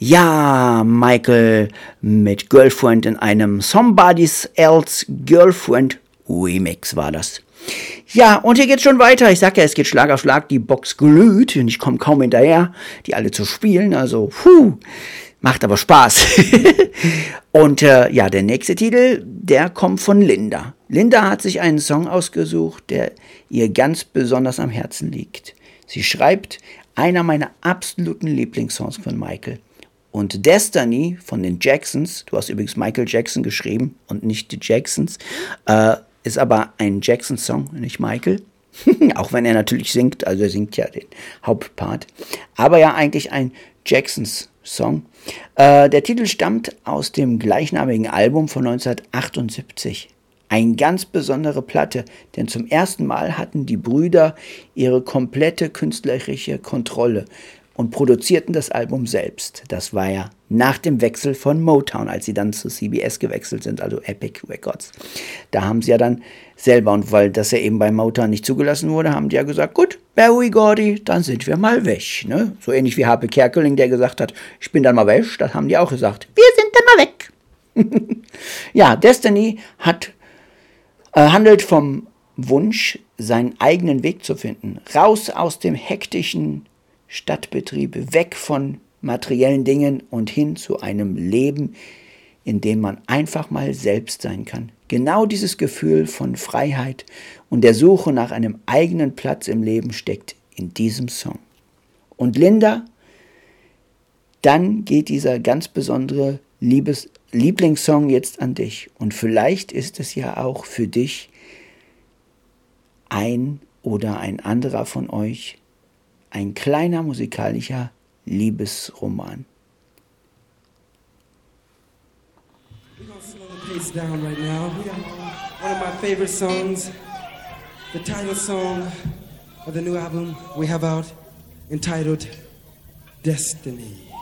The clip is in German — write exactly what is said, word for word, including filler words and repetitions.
Ja, Michael mit Girlfriend in einem Somebody Else Girlfriend Remix war das. Ja, und hier geht's schon weiter. Ich sag ja, es geht Schlag auf Schlag, die Box glüht und ich komme kaum hinterher, die alle zu spielen. Also, puh, macht aber Spaß. Und äh, ja, der nächste Titel, der kommt von Linda. Linda hat sich einen Song ausgesucht, der ihr ganz besonders am Herzen liegt. Sie schreibt, einer meiner absoluten Lieblingssongs von Michael. Und Destiny von den Jacksons, du hast übrigens Michael Jackson geschrieben und nicht die Jacksons, äh, ist aber ein Jackson-Song, nicht Michael. Auch wenn er natürlich singt, also er singt ja den Hauptpart. Aber ja eigentlich ein Jacksons-Song. Äh, der Titel stammt aus dem gleichnamigen Album von neunzehnhundertachtundsiebzig. Eine ganz besondere Platte, denn zum ersten Mal hatten die Brüder ihre komplette künstlerische Kontrolle und produzierten das Album selbst. Das war ja nach dem Wechsel von Motown, als sie dann zu C B S gewechselt sind, also Epic Records. Da haben sie ja dann selber, und weil das ja eben bei Motown nicht zugelassen wurde, haben die ja gesagt, gut, Berry Gordy, dann sind wir mal weg. Ne? So ähnlich wie Harpe Kerkeling, der gesagt hat, ich bin dann mal weg, das haben die auch gesagt, wir sind dann mal weg. Ja, Destiny hat, äh, handelt vom Wunsch, seinen eigenen Weg zu finden, raus aus dem hektischen Stadtbetrieb, weg von materiellen Dingen und hin zu einem Leben, in dem man einfach mal selbst sein kann. Genau dieses Gefühl von Freiheit und der Suche nach einem eigenen Platz im Leben steckt in diesem Song. Und Linda, dann geht dieser ganz besondere Liebes- Lieblingssong jetzt an dich. Und vielleicht ist es ja auch für dich ein oder ein anderer von euch ein kleiner musikalischer Liebesroman. We're gonna slow the pace down right now. We got one of my favorite songs, the title song of the new album we have out, entitled Destiny.